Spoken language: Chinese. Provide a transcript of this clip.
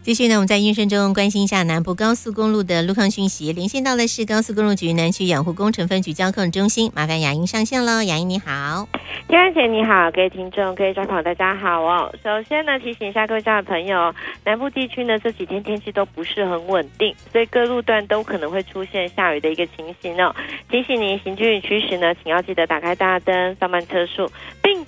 继续呢，我们在音声中关心一下南部高速公路的路况讯息。连线到的是高速公路局南区养护工程分局交控中心，麻烦雅英上线喽。雅英你好。 天安姐你好，各位听众各位专访大家好哦。首先呢，提醒一下各位家的朋友，南部地区呢这几天天气都不是很稳定，所以各路段都可能会出现下雨的一个情形哦。提醒您行军与驱驶呢，请要记得打开大灯，放慢车速，并